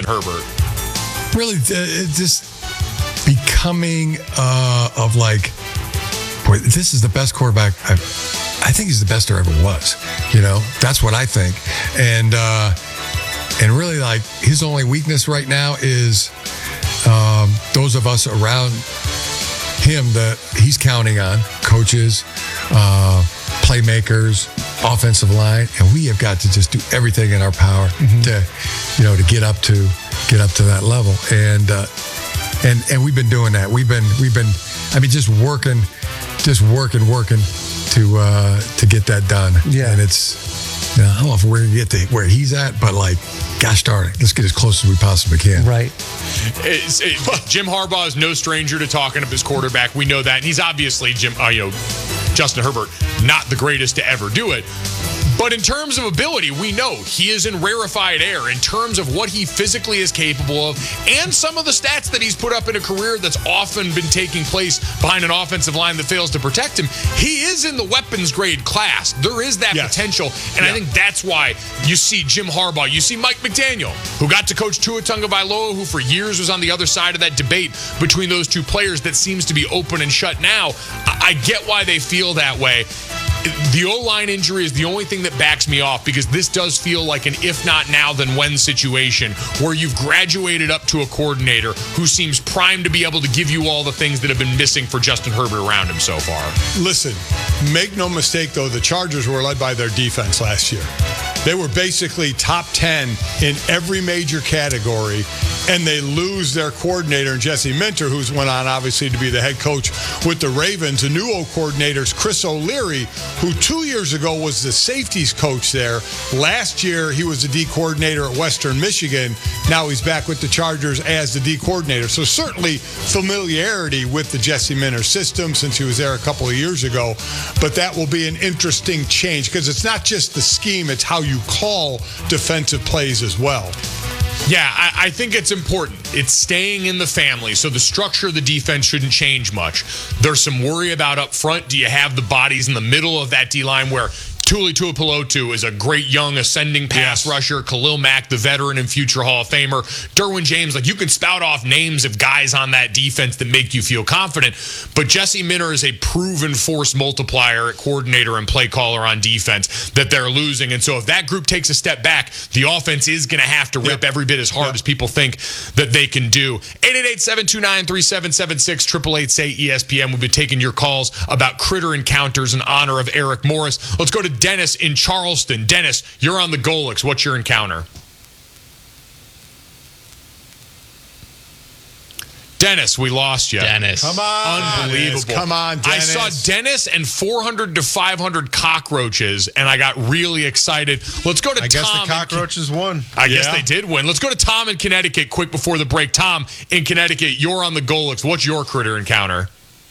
Herbert? Really, just becoming of like, boy, this is the best quarterback I think he's the best there ever was. That's what I think. And really, like, his only weakness right now is those of us around him that he's counting on, coaches, playmakers, offensive line, and we have got to just do everything in our power to get up to that level. And we've been doing that. We've been just working to get that done. Yeah. And it's, I don't know if we're going to get to where he's at, but like, gosh darn it, let's get as close as we possibly can. Right. Jim Harbaugh is no stranger to talking up his quarterback. We know that. And he's obviously, Justin Herbert, not the greatest to ever do it. But in terms of ability, we know he is in rarefied air in terms of what he physically is capable of and some of the stats that he's put up in a career that's often been taking place behind an offensive line that fails to protect him. He is in the weapons grade class. There is that potential. And I think that's why you see Jim Harbaugh. You see Mike McDaniel, who got to coach Tua Tagovailoa, who for years was on the other side of that debate between those two players that seems to be open and shut now. I get why they feel that way. The O-line injury is the only thing that backs me off, because this does feel like an if not now then when situation where you've graduated up to a coordinator who seems primed to be able to give you all the things that have been missing for Justin Herbert around him so far. Listen, make no mistake, though, the Chargers were led by their defense last year. They were basically top 10 in every major category, and they lose their coordinator, Jesse Minter, who's went on, obviously, to be the head coach with the Ravens. A new coordinator's Chris O'Leary, who 2 years ago was the safeties coach there. Last year, he was the D coordinator at Western Michigan. Now he's back with the Chargers as the D coordinator. So certainly familiarity with the Jesse Minter system since he was there a couple of years ago. But that will be an interesting change, because it's not just the scheme, it's how you call defensive plays as well. Yeah, I think it's important. It's staying in the family, so the structure of the defense shouldn't change much. There's some worry about up front. Do you have the bodies in the middle of that D-line where Tuli Tuipulotu is a great young ascending pass rusher. Khalil Mack, the veteran and future Hall of Famer. Derwin James, like, you can spout off names of guys on that defense that make you feel confident. But Jesse Minter is a proven force multiplier at coordinator and play caller on defense that they're losing. And so if that group takes a step back, the offense is going to have to rip every bit as hard as people think that they can do. 888-729-3776, 888-SAY-ESPN. We've been taking your calls about critter encounters in honor of Eric Morris. Let's go to Dennis in Charleston. Dennis, you're on the Golix. What's your encounter? Dennis, we lost you. Dennis. Come on. Unbelievable. Dennis. Come on, Dennis. I saw Dennis and 400 to 500 cockroaches, and I got really excited. Let's go to Tom. I guess the cockroaches won. I guess they did win. Let's go to Tom in Connecticut quick before the break. Tom in Connecticut, you're on the Golix. What's your critter encounter?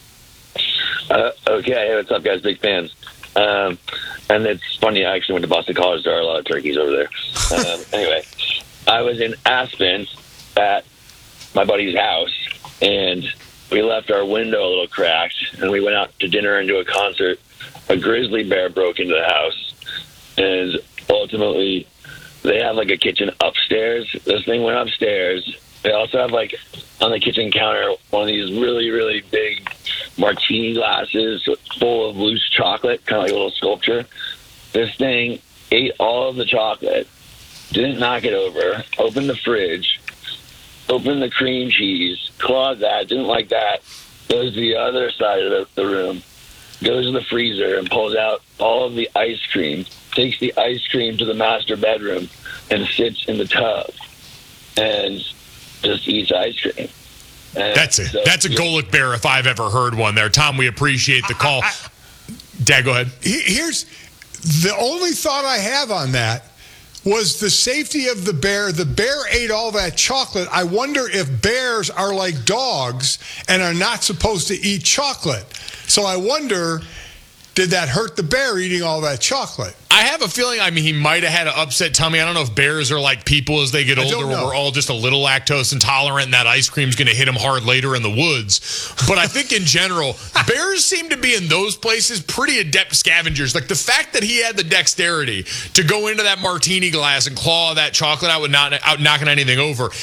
Okay. Hey, what's up, guys? Big fans. And it's funny, I actually went to Boston College. There are a lot of turkeys over there. Anyway, I was in Aspen at my buddy's house, and we left our window a little cracked, and we went out to dinner and to a concert. A grizzly bear broke into the house, and ultimately they have like a kitchen upstairs. This thing went upstairs. They also have, like, on the kitchen counter, one of these really, really big martini glasses full of loose chocolate, kind of like a little sculpture. This thing ate all of the chocolate, didn't knock it over, opened the fridge, opened the cream cheese, clawed that, didn't like that, goes to the other side of the room, goes to the freezer and pulls out all of the ice cream, takes the ice cream to the master bedroom and sits in the tub and just eats ice cream. And that's it. That's a Golic bear if I've ever heard one there. Tom, we appreciate the call. Dad, go ahead. Here's the only thought I have on that was the safety of the bear. The bear ate all that chocolate. I wonder if bears are like dogs and are not supposed to eat chocolate. So I wonder, did that hurt the bear eating all that chocolate? I have a feeling, he might have had an upset tummy. I don't know if bears are like people as they get older, where we're all just a little lactose intolerant and that ice cream's going to hit them hard later in the woods. But I think in general, bears seem to be in those places pretty adept scavengers. Like the fact that he had the dexterity to go into that martini glass and claw that chocolate out without knocking anything over.